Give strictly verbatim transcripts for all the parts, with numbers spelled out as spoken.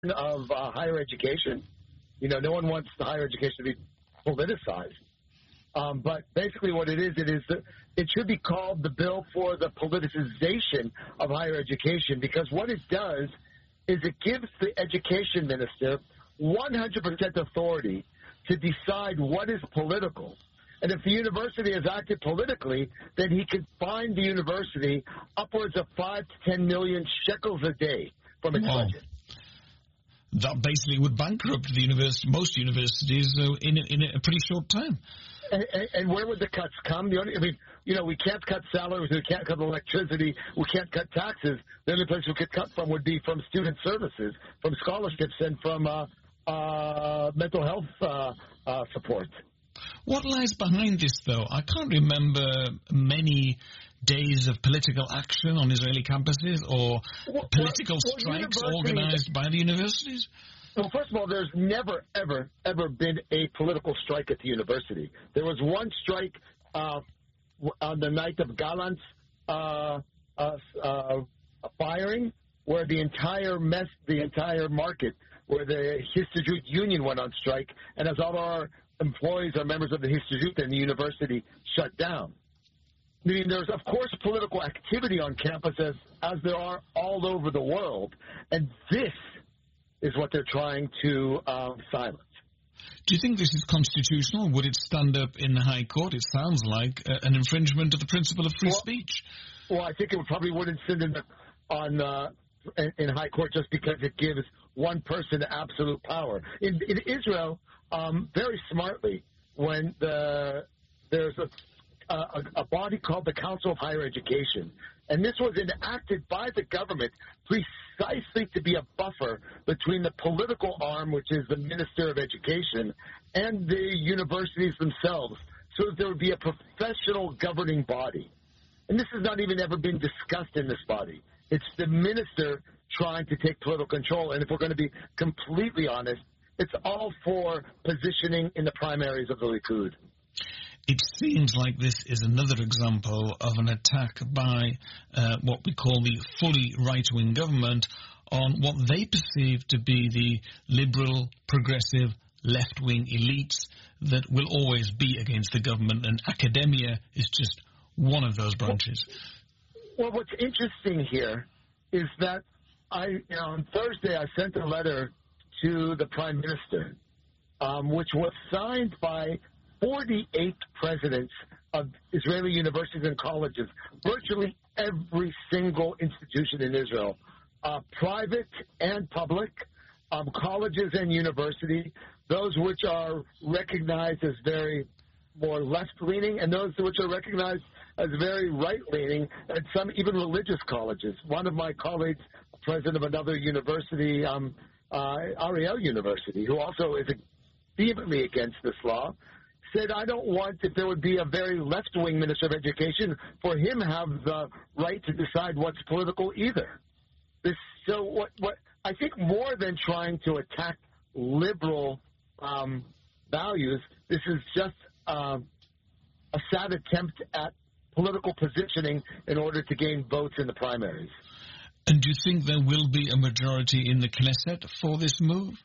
of uh, higher education. You know, no one wants the higher education to be politicized. Um, but basically what it is, it is the, it should be called the bill for the politicization of higher education, because what it does is it gives the education minister one hundred percent authority to decide what is political. And if the university has acted politically, then he could fine the university upwards of five to ten million shekels a day from its wow. budget. That basically would bankrupt the university, most universities uh, in, in a pretty short time. And, and, and where would the cuts come? The only, I mean, you know, we can't cut salaries, we can't cut electricity, we can't cut taxes. The only place we could cut from would be from student services, from scholarships, and from uh, uh, mental health uh, uh, support. What lies behind this, though? I can't remember many days of political action on Israeli campuses or well, political well, strikes well, organized by the universities. Well, first of all, there's never, ever, ever been a political strike at the university. There was one strike uh, on the night of Gallant's uh, uh, uh, firing, where the entire mess, the entire market, where the Histadrut union went on strike, and as all our employees are members of the Histadrut, and the university shut down. I mean, there's, of course, political activity on campus, as, as there are all over the world, and this is what they're trying to um, silence. Do you think this is constitutional? Would it stand up in the High Court? It sounds like uh, an infringement of the principle of free well, speech. Well, I think it would probably wouldn't sit in the, on uh, in, in High Court just because it gives one person absolute power. In, in Israel, um, very smartly, when the there's a A, a body called the Council of Higher Education. And this was enacted by the government precisely to be a buffer between the political arm, which is the Minister of Education, and the universities themselves, so that there would be a professional governing body. And this has not even ever been discussed in this body. It's the minister trying to take political control. And if we're going to be completely honest, it's all for positioning in the primaries of the Likud. It seems like this is another example of an attack by uh, what we call the fully right-wing government on what they perceive to be the liberal, progressive, left-wing elites that will always be against the government, and academia is just one of those branches. Well, well what's interesting here is that I, you know, on Thursday I sent a letter to the Prime Minister, um, which was signed by forty-eight presidents of Israeli universities and colleges, virtually every single institution in Israel, uh, private and public, um, colleges and universities, those which are recognized as very more left-leaning and those which are recognized as very right-leaning, and some even religious colleges. One of my colleagues, president of another university, um, uh, Ariel University, who also is vehemently against this law, said, I don't want, if there would be a very left-wing Minister of Education, for him to have the right to decide what's political either. This, so what, what I think more than trying to attack liberal um, values, this is just uh, a sad attempt at political positioning in order to gain votes in the primaries. And do you think there will be a majority in the Knesset for this move?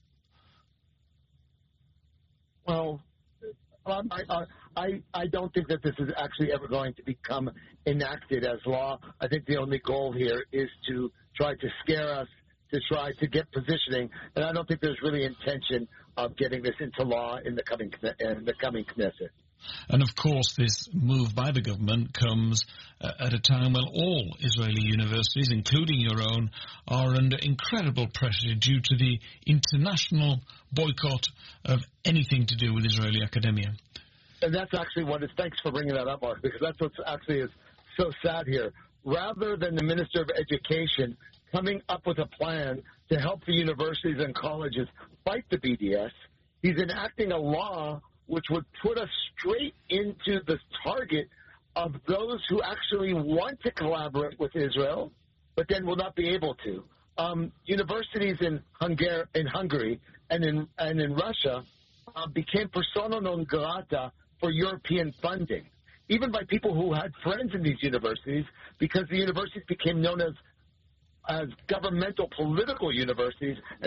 Well, Um, I, I, I don't think that this is actually ever going to become enacted as law. I think the only goal here is to try to scare us, to try to get positioning, and I don't think there's really intention of getting this into law in the coming in the coming Knesset. And of course, this move by the government comes uh, at a time when all Israeli universities, including your own, are under incredible pressure due to the international boycott of anything to do with Israeli academia. And that's actually what is, thanks for bringing that up, Mark, because that's what actually is so sad here. Rather than the Minister of Education coming up with a plan to help the universities and colleges fight the B D S, he's enacting a law which would put us straight into the target of those who actually want to collaborate with Israel, but then will not be able to. Um, universities in Hungary, in Hungary and in and in Russia uh, became persona non grata for European funding, even by people who had friends in these universities, because the universities became known as as governmental political universities. And